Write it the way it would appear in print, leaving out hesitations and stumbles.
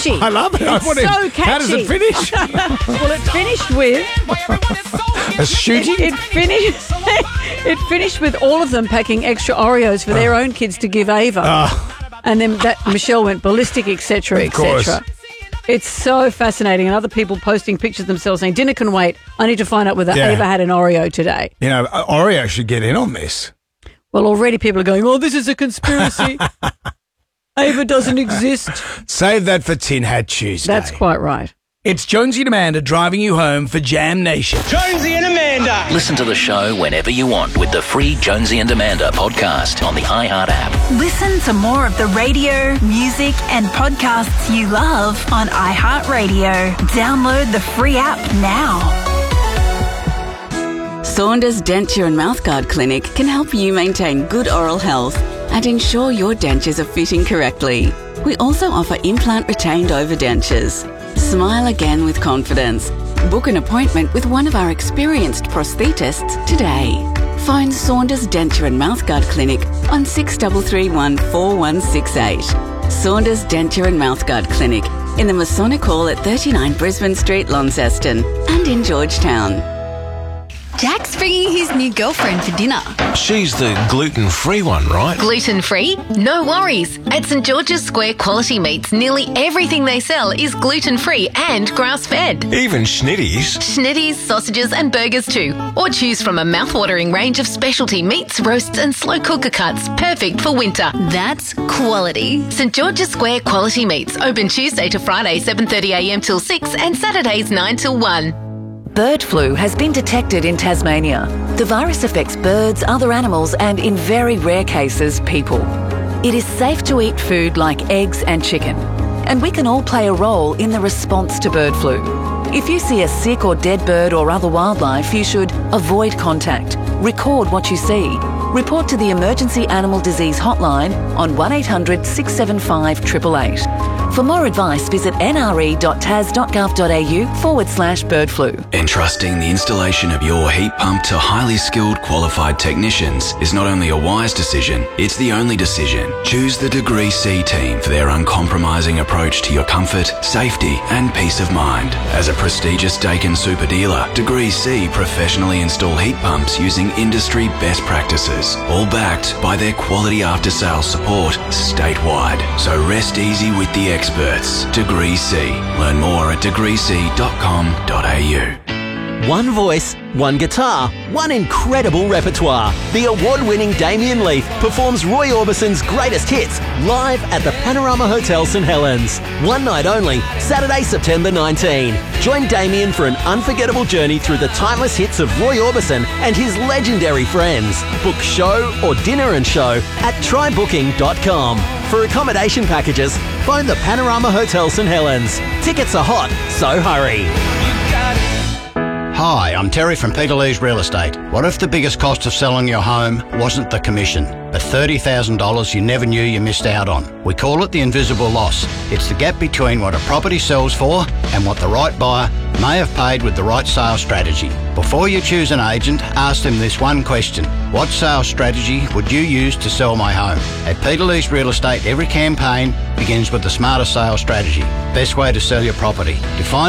catchy. I love it. It's so catchy. How does it finish? Well, it finished with... A shooting? It finished with all of them packing extra Oreos for their own kids to give Ava. And then Michelle went ballistic, etc., etc. It's so fascinating. And other people posting pictures of themselves saying, dinner can wait. I need to find out whether Ava had an Oreo today. You know, Oreo should get in on this. Well, already people are going, oh, this is a conspiracy. Ava doesn't exist. Save that for Tin Hat Tuesday. That's quite right. It's Jonesy and Amanda driving you home for Jam Nation. Jonesy and Amanda. Listen to the show whenever you want with the free Jonesy and Amanda podcast on the iHeart app. Listen to more of the radio, music and podcasts you love on iHeartRadio. Download the free app now. Saunders Denture and Mouthguard Clinic can help you maintain good oral health and ensure your dentures are fitting correctly. We also offer implant retained overdentures. Smile again with confidence. Book an appointment with one of our experienced prosthetists today. Phone Saunders Denture and Mouthguard Clinic on 6331 4168. Saunders Denture and Mouthguard Clinic in the Masonic Hall at 39 Brisbane Street, Launceston, and in Georgetown. Jack's bringing his new girlfriend for dinner. She's the gluten-free one, right? Gluten-free? No worries. At St George's Square Quality Meats, nearly everything they sell is gluten-free and grass-fed. Even schnitties. Schnitties, sausages and burgers too. Or choose from a mouth-watering range of specialty meats, roasts and slow cooker cuts, perfect for winter. That's quality. St George's Square Quality Meats, open Tuesday to Friday 7:30am till 6 and Saturdays 9 till 1. Bird flu has been detected in Tasmania. The virus affects birds, other animals and, in very rare cases, people. It is safe to eat food like eggs and chicken. And we can all play a role in the response to bird flu. If you see a sick or dead bird or other wildlife, you should avoid contact, record what you see, report to the Emergency Animal Disease Hotline on 1800 675 888. For more advice, visit nre.tas.gov.au/bird flu. Entrusting the installation of your heat pump to highly skilled, qualified technicians is not only a wise decision, it's the only decision. Choose the Degree C team for their uncompromising approach to your comfort, safety and peace of mind. As a prestigious Daikin super dealer, Degree C professionally install heat pumps using industry best practices, all backed by their quality after-sales support statewide. So rest easy with the experts. Degree C. Learn more at degreec.com.au. One voice, one guitar, one incredible repertoire. The award-winning Damien Leith performs Roy Orbison's greatest hits live at the Panorama Hotel St Helens. One night only, Saturday, September 19. Join Damien for an unforgettable journey through the timeless hits of Roy Orbison and his legendary friends. Book show or dinner and show at trybooking.com. For accommodation packages, phone the Panorama Hotel St Helens. Tickets are hot, so hurry. Hi, I'm Terry from Peter Lee's Real Estate. What if the biggest cost of selling your home wasn't the commission, but $30,000 you never knew you missed out on? We call it the invisible loss. It's the gap between what a property sells for and what the right buyer may have paid with the right sales strategy. Before you choose an agent, ask them this one question. What sales strategy would you use to sell my home? At Peter Lee's Real Estate, every campaign begins with the smartest sales strategy. Best way to sell your property. To find